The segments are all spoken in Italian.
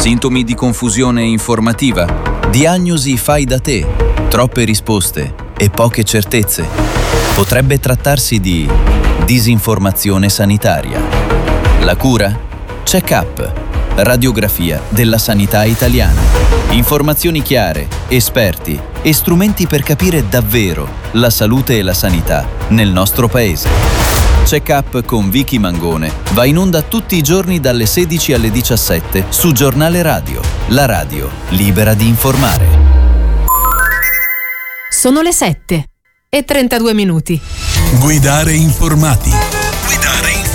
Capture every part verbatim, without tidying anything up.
Sintomi di confusione informativa, diagnosi fai da te, troppe risposte e poche certezze. Potrebbe trattarsi di disinformazione sanitaria. La cura? Check-up, radiografia della sanità italiana. Informazioni chiare, esperti e strumenti per capire davvero la salute e la sanità nel nostro paese. Check-up con Vicky Mangone va in onda tutti i giorni dalle sedici alle diciassette su Giornale Radio, la radio libera di informare. Sono le sette e trentadue minuti. Guidare informati. Guidare informati.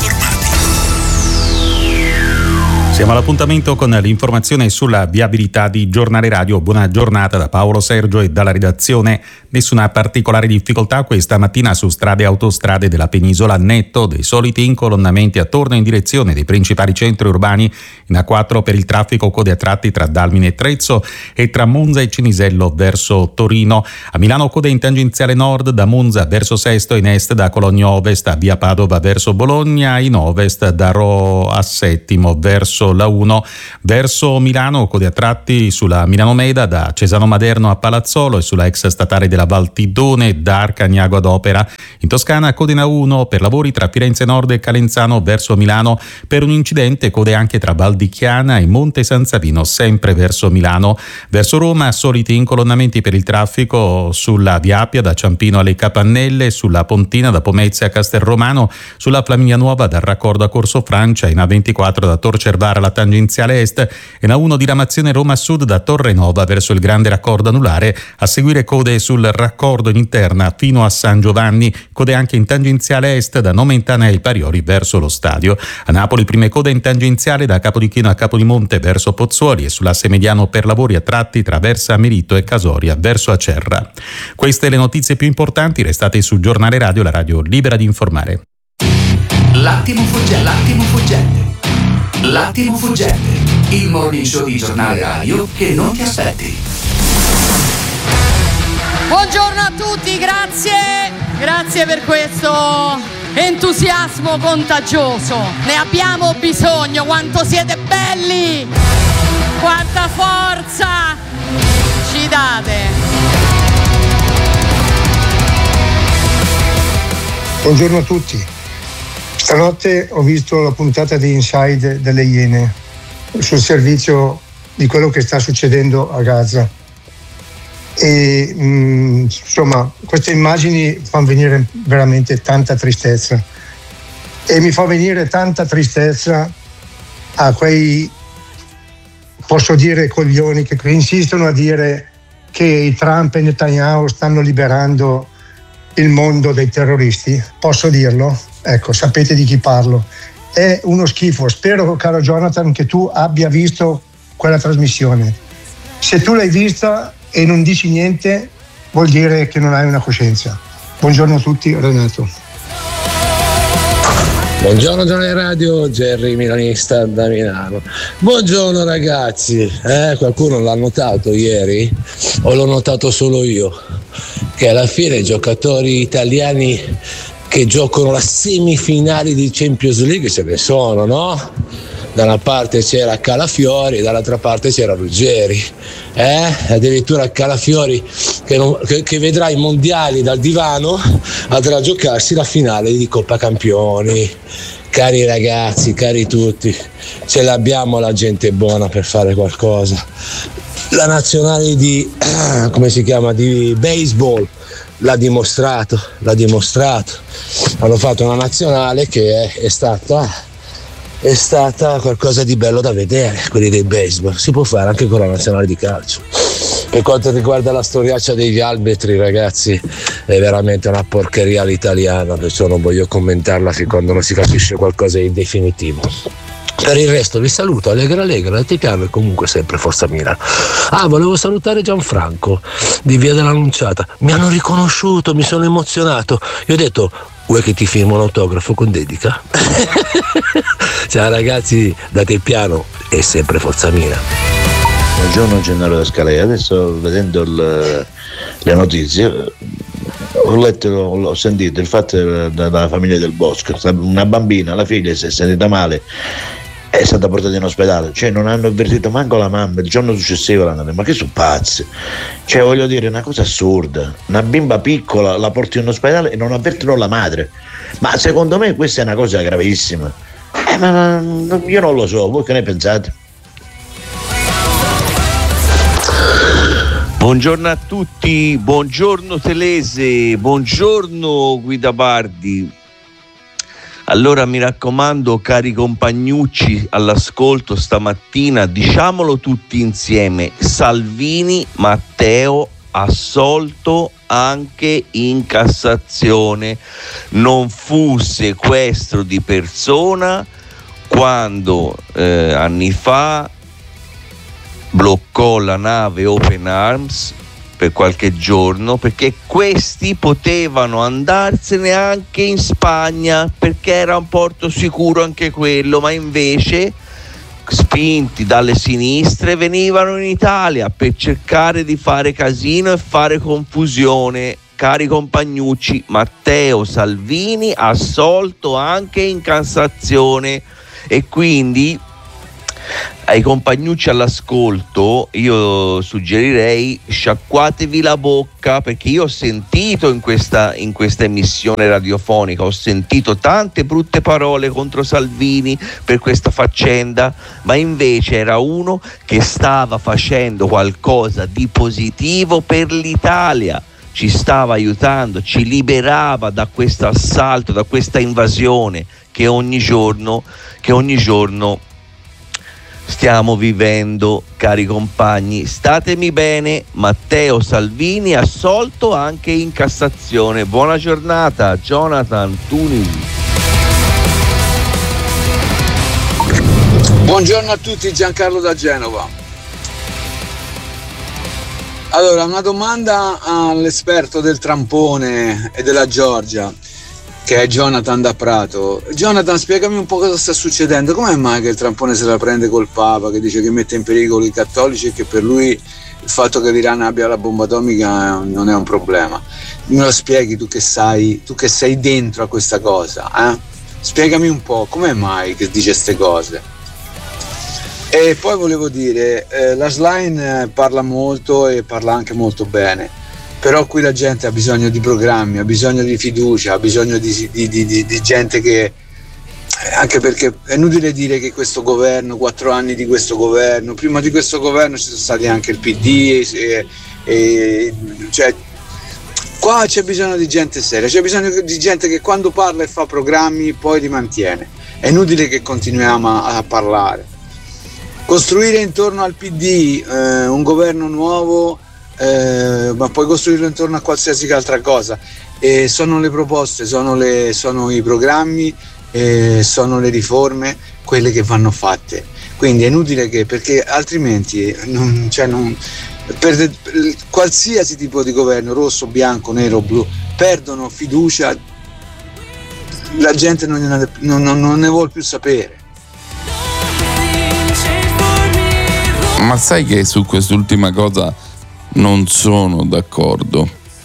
Siamo all'appuntamento con l'informazione sulla viabilità di Giornale Radio. Buona giornata da Paolo Sergio e dalla redazione. Nessuna particolare difficoltà questa mattina su strade e autostrade della penisola, netto dei soliti incolonnamenti attorno in direzione dei principali centri urbani. In A quattro per il traffico, code a tratti tra Dalmine e Trezzo e tra Monza e Cinisello verso Torino. A Milano code in tangenziale nord da Monza verso Sesto, in est da Cologno Ovest a via Padova verso Bologna, in ovest da Ro a Settimo verso la uno. Verso Milano code a tratti sulla Milano Meda da Cesano Maderno a Palazzolo e sulla ex statale della Val Tidone da Arcagnago ad Opera. In Toscana code in A uno per lavori tra Firenze Nord e Calenzano verso Milano. Per un incidente code anche tra Val di Chiana e Monte San Savino sempre verso Milano. Verso Roma soliti incolonnamenti per il traffico sulla Via Appia da Ciampino alle Capannelle, sulla Pontina da Pomezia a Castelromano, sulla Flaminia Nuova dal raccordo a Corso Francia, in A ventiquattro da Tor Cervara alla tangenziale est e in A uno diramazione Roma Sud da Torre Nova verso il grande raccordo anulare. A seguire code sul raccordo in interna fino a San Giovanni, code anche in tangenziale est da Nomentana e Parioli verso lo stadio. A Napoli prime code in tangenziale da Capodichino a Capodimonte verso Pozzuoli e sull'asse mediano per lavori a tratti tra Versa Merito e Casoria verso Acerra. Queste le notizie più importanti, restate su Giornale Radio, la radio libera di informare. L'attimo fuggente, l'attimo fuggente. L'attimo fuggente, il morning show di Giornale Radio che non ti aspetti. Buongiorno a tutti, grazie, grazie per questo entusiasmo contagioso. Ne abbiamo bisogno, quanto siete belli, quanta forza ci date. Buongiorno a tutti. Stanotte ho visto la puntata di Inside delle Iene sul servizio di quello che sta succedendo a Gaza e mh, insomma queste immagini fanno venire veramente tanta tristezza e mi fa venire tanta tristezza a quei, posso dire, coglioni che insistono a dire che i Trump e Netanyahu stanno liberando il mondo dei terroristi. Posso dirlo? Ecco, sapete di chi parlo. È uno schifo. Spero, caro Jonathan, che tu abbia visto quella trasmissione. Se tu l'hai vista e non dici niente, vuol dire che non hai una coscienza. Buongiorno a tutti, Renato. Buongiorno Giornale Radio, Jerry milanista da Milano. Buongiorno ragazzi, eh, qualcuno l'ha notato ieri o l'ho notato solo io? Che alla fine i giocatori italiani che giocano la semifinale di Champions League ce ne sono, no? Da una parte c'era Calafiori, dall'altra parte c'era Ruggeri, eh? Addirittura Calafiori che, non, che, che vedrà i mondiali dal divano andrà a giocarsi la finale di Coppa Campioni. Cari ragazzi, cari tutti, ce l'abbiamo la gente buona per fare qualcosa. La nazionale di, come si chiama, di baseball l'ha dimostrato, l'ha dimostrato. Hanno fatto una nazionale che è, è stata è stata qualcosa di bello da vedere, quelli del baseball. Si può fare anche con la nazionale di calcio. Per quanto riguarda la storiaccia degli arbitri, ragazzi, è veramente una porcheria all'italiana, perciò non voglio commentarla fin quando non si capisce qualcosa di definitivo. Per il resto vi saluto, Allegra Allegra, da Tipiano e comunque sempre Forza Milano. Ah, volevo salutare Gianfranco di Via dell'Annunciata. Mi hanno riconosciuto, mi sono emozionato. Io ho detto, vuoi che ti firmo un autografo con dedica? Ciao ragazzi, da Tipiano e sempre Forza Milano. Buongiorno Gennaro Scalea, adesso vedendo il, le notizie ho letto, ho sentito il fatto della famiglia del Bosco, una bambina, la figlia si è sentita male è stata portata in ospedale, cioè non hanno avvertito manco la mamma, il giorno successivo l'hanno detto, ma che sono pazzi, cioè voglio dire, una cosa assurda, una bimba piccola la porti in ospedale e non avvertono la madre, ma secondo me questa è una cosa gravissima, eh, ma io non lo so, voi che ne pensate? Buongiorno a tutti, buongiorno Telese, buongiorno Guida Bardi. Allora mi raccomando, cari compagnucci all'ascolto stamattina, diciamolo tutti insieme: Salvini Matteo assolto anche in Cassazione. Non fu sequestro di persona quando eh, anni fa bloccò la nave Open Arms per qualche giorno, perché questi potevano andarsene anche in Spagna perché era un porto sicuro anche quello, ma invece, spinti dalle sinistre, venivano in Italia per cercare di fare casino e fare confusione. Cari compagnucci, Matteo Salvini assolto anche in Cassazione, e quindi ai compagnucci all'ascolto io suggerirei: sciacquatevi la bocca, perché io ho sentito in questa, in questa emissione radiofonica, ho sentito tante brutte parole contro Salvini per questa faccenda, ma invece era uno che stava facendo qualcosa di positivo per l'Italia, ci stava aiutando, ci liberava da questo assalto, da questa invasione che ogni giorno, che ogni giorno stiamo vivendo. Cari compagni, statemi bene. Matteo Salvini assolto anche in Cassazione. Buona giornata, Jonathan Tuni. Buongiorno a tutti, Giancarlo da Genova. Allora, una domanda all'esperto del trampone e della Giorgia, che è Jonathan da Prato. Jonathan, spiegami un po' cosa sta succedendo. Come mai che il trampone se la prende col Papa, che dice che mette in pericolo i cattolici e che per lui il fatto che l'Iran abbia la bomba atomica non è un problema? Me lo spieghi, tu che sai, tu che sei dentro a questa cosa, eh? Spiegami un po' come mai che dice queste cose. E poi volevo dire, eh, la Slime parla molto e parla anche molto bene, però qui la gente ha bisogno di programmi, ha bisogno di fiducia, ha bisogno di, di, di, di, di gente che, anche perché è inutile dire che questo governo, quattro anni di questo governo, prima di questo governo ci sono stati anche il P D, e, e, cioè qua c'è bisogno di gente seria, c'è bisogno di gente che quando parla e fa programmi poi li mantiene, è inutile che continuiamo a, a parlare. Costruire intorno al P D eh, un governo nuovo, Eh, ma puoi costruirlo intorno a qualsiasi altra cosa, e sono le proposte, sono, le, sono i programmi, eh, sono le riforme quelle che vanno fatte, quindi è inutile che, perché altrimenti non, cioè non, per, per qualsiasi tipo di governo, rosso, bianco, nero, blu, perdono fiducia, la gente non ne, non, non ne vuole più sapere. Ma sai che su quest'ultima cosa non sono d'accordo,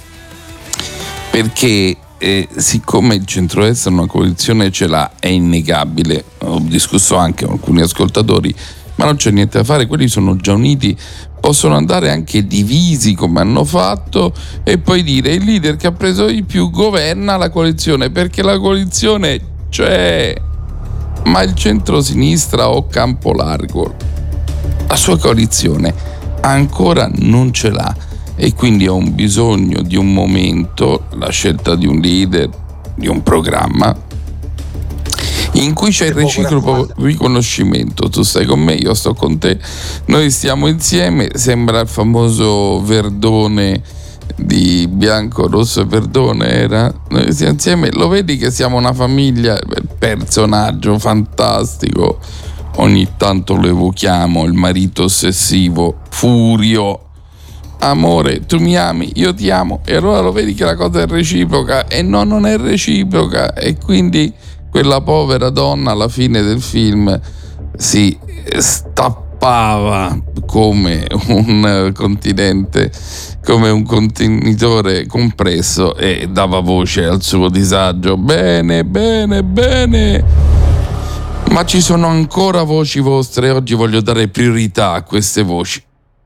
perché eh, siccome il centrodestra una coalizione ce l'ha, è innegabile, ho discusso anche con alcuni ascoltatori, ma non c'è niente da fare, quelli sono già uniti, possono andare anche divisi come hanno fatto e poi dire il leader che ha preso di più governa la coalizione, perché la coalizione c'è, ma il centro-sinistra o campo largo la sua coalizione ancora non ce l'ha, e quindi ha un bisogno di un momento, la scelta di un leader, di un programma in cui c'è il reciproco riconoscimento. Tu stai con me, io sto con te, noi stiamo insieme, sembra il famoso Verdone di Bianco, Rosso e Verdone era, noi stiamo insieme, lo vedi che siamo una famiglia, personaggio fantastico. Ogni tanto lo evochiamo, il marito ossessivo, Furio, amore, tu mi ami, io ti amo, e allora lo vedi che la cosa è reciproca, e no, non è reciproca, e quindi quella povera donna alla fine del film si stappava come un continente, come un contenitore compresso, e dava voce al suo disagio. Bene, bene, bene. Ma ci sono ancora voci vostre, oggi voglio dare priorità a queste voci.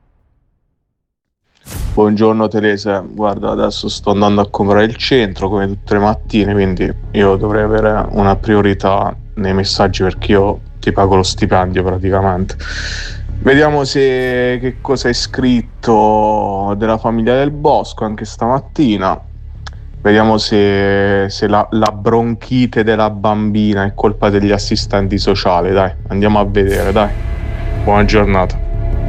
Buongiorno Teresa, guarda, adesso sto andando a comprare il centro come tutte le mattine, quindi io dovrei avere una priorità nei messaggi perché io ti pago lo stipendio praticamente. Vediamo se che cosa hai scritto della famiglia Del Bosco anche stamattina. Vediamo se, se la, la bronchite della bambina è colpa degli assistenti sociali. Dai, andiamo a vedere, dai. Buona giornata.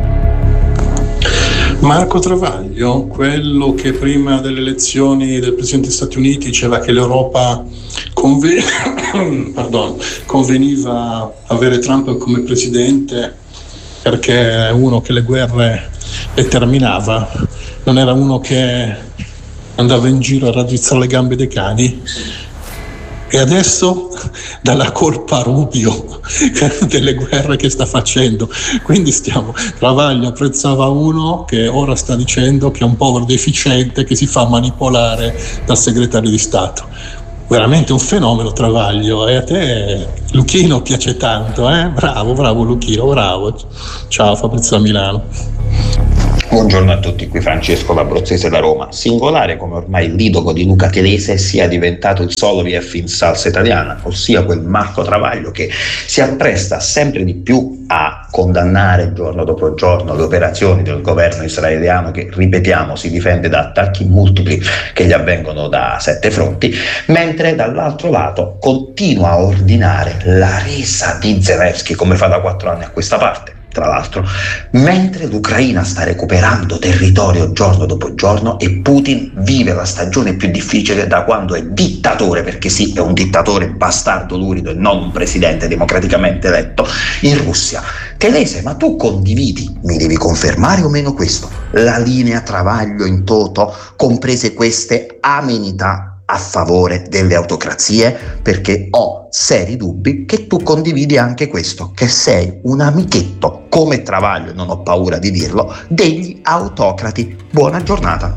Marco Travaglio, quello che prima delle elezioni del Presidente degli Stati Uniti diceva che l'Europa conven- pardon, conveniva avere Trump come presidente perché è uno che le guerre le terminava, non era uno che andava in giro a raddrizzare le gambe dei cani. E adesso dà la colpa a Rubio delle guerre che sta facendo. Quindi stiamo, Travaglio apprezzava uno che ora sta dicendo che è un povero deficiente che si fa manipolare dal segretario di Stato. Veramente un fenomeno Travaglio, e a te Luchino piace tanto, eh? Bravo, bravo Luchino, bravo. Ciao Fabrizio da Milano. Buongiorno a tutti, qui Francesco l'Abruzzese da Roma. Singolare come ormai l'idogo di Luca Telese sia diventato il Soloviev in salsa italiana, ossia quel Marco Travaglio che si appresta sempre di più a condannare giorno dopo giorno le operazioni del governo israeliano che, ripetiamo, si difende da attacchi multipli che gli avvengono da sette fronti, mentre dall'altro lato continua a ordinare la resa di Zelensky come fa da quattro anni a questa parte. Tra l'altro, mentre l'Ucraina sta recuperando territorio giorno dopo giorno e Putin vive la stagione più difficile da quando è dittatore, perché sì, è un dittatore bastardo lurido e non un presidente democraticamente eletto, in Russia. Telese, ma tu condividi, mi devi confermare o meno questo, la linea Travaglio in toto, comprese queste amenità a favore delle autocrazie? Perché ho seri dubbi che tu condividi anche questo, che sei un amichetto, come Travaglio, non ho paura di dirlo, degli autocrati. Buona giornata.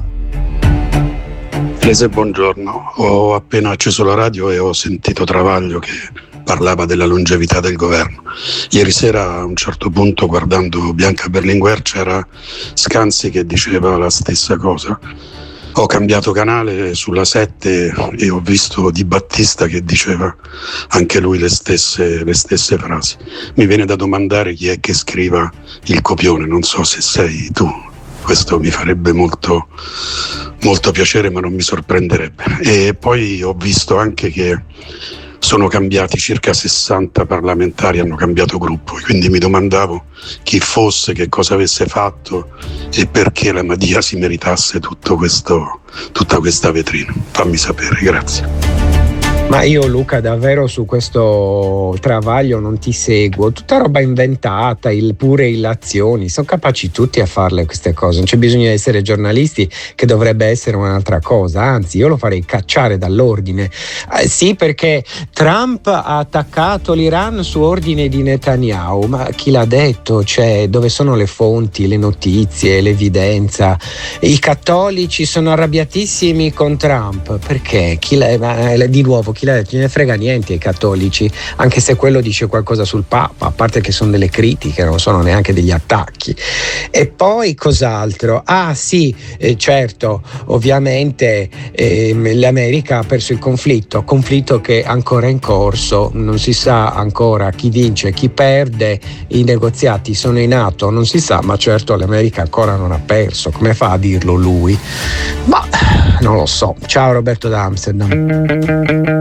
Lese, buongiorno. Ho appena acceso la radio e ho sentito Travaglio che parlava della longevità del governo. Ieri sera, a un certo punto, guardando Bianca Berlinguer, c'era Scanzi che diceva la stessa cosa. Ho cambiato canale sulla sette e ho visto Di Battista che diceva anche lui le stesse, le stesse frasi. Mi viene da domandare chi è che scriva il copione, non so se sei tu. Questo mi farebbe molto, molto piacere, ma non mi sorprenderebbe. E poi ho visto anche che sono cambiati circa sessanta parlamentari, hanno cambiato gruppo, quindi mi domandavo chi fosse, che cosa avesse fatto e perché la Madia si meritasse tutto questo, tutta questa vetrina. Fammi sapere, grazie. Ma io, Luca, davvero su questo Travaglio non ti seguo. Tutta roba inventata, il, pure illazioni. Sono capaci tutti a farle queste cose. Non c'è bisogno di essere giornalisti, che dovrebbe essere un'altra cosa. Anzi, io lo farei cacciare dall'ordine. Eh, sì, perché Trump ha attaccato l'Iran su ordine di Netanyahu. Ma chi l'ha detto? Cioè, dove sono le fonti, le notizie, l'evidenza? I cattolici sono arrabbiatissimi con Trump. Perché? Chi l'ha, ma, di nuovo, chi l'ha detto? Ne frega niente ai cattolici, anche se quello dice qualcosa sul Papa, a parte che sono delle critiche, non sono neanche degli attacchi. E poi cos'altro? Ah sì, eh, certo, ovviamente eh, l'America ha perso il conflitto, conflitto che è ancora in corso, non si sa ancora chi vince, chi perde, i negoziati sono in atto, non si sa, ma certo l'America ancora non ha perso. Come fa a dirlo lui? Ma non lo so. Ciao Roberto da Amsterdam.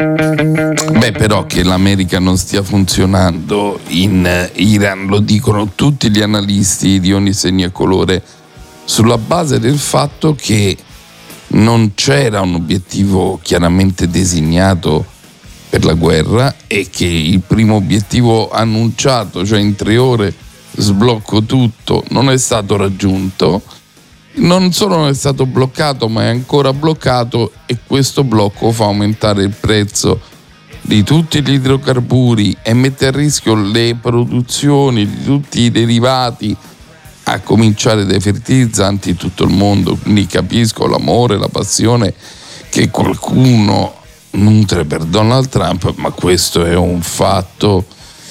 Beh, però che l'America non stia funzionando in Iran lo dicono tutti gli analisti di ogni segno e colore, sulla base del fatto che non c'era un obiettivo chiaramente designato per la guerra e che il primo obiettivo annunciato, cioè in tre ore sblocco tutto, non è stato raggiunto. Non solo non è stato bloccato, ma è ancora bloccato, e questo blocco fa aumentare il prezzo di tutti gli idrocarburi e mette a rischio le produzioni di tutti i derivati, a cominciare dai fertilizzanti in tutto il mondo. Quindi capisco l'amore, la passione che qualcuno nutre per Donald Trump, ma questo è un fatto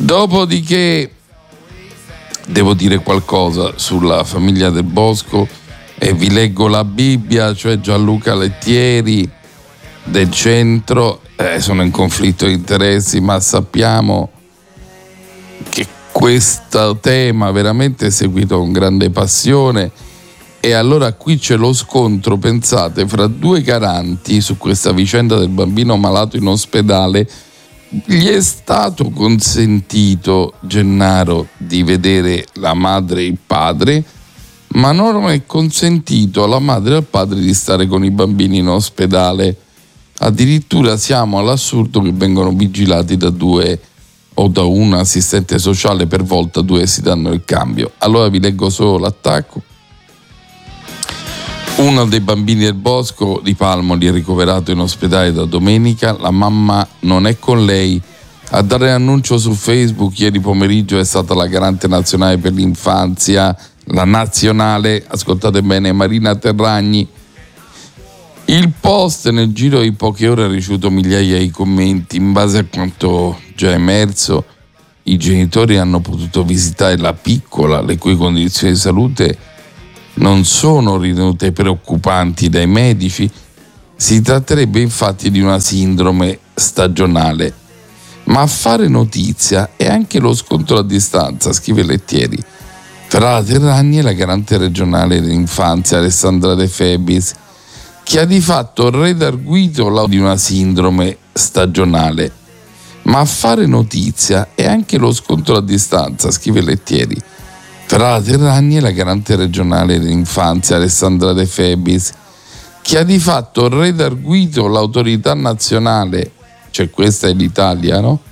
Dopodiché devo dire qualcosa sulla famiglia Del Bosco e vi leggo la Bibbia, cioè Gianluca Lettieri del Centro, eh, sono in conflitto di interessi, ma sappiamo che questo tema veramente è seguito con grande passione. E allora qui c'è lo scontro, pensate, fra due garanti su questa vicenda del bambino malato in ospedale. Gli è stato consentito, Gennaro, di vedere la madre e il padre, ma non è consentito alla madre e al padre di stare con i bambini in ospedale. Addirittura siamo all'assurdo che vengono vigilati da due o da un assistente sociale per volta, due si danno il cambio. Allora vi leggo solo l'attacco. Uno dei bambini Del Bosco di Palmoli è ricoverato in ospedale da domenica, la mamma non è con lei. A dare l'annuncio su Facebook ieri pomeriggio è stata la garante nazionale per l'infanzia, la nazionale, ascoltate bene, Marina Terragni. Il post nel giro di poche ore ha ricevuto migliaia di commenti. In base a quanto già emerso, i genitori hanno potuto visitare la piccola, le cui condizioni di salute non sono ritenute preoccupanti dai medici. Si tratterebbe infatti di una sindrome stagionale. Ma a fare notizia è anche lo scontro a distanza, scrive Lettieri, tra la Terragni e la garante regionale dell'infanzia Alessandra De Febis, che ha di fatto redarguito la di una sindrome stagionale. Ma a fare notizia è anche lo scontro a distanza, scrive Lettieri, tra la Terragni e la garante regionale dell'infanzia Alessandra De Febis, che ha di fatto redarguito l'autorità nazionale, cioè questa è l'Italia, no?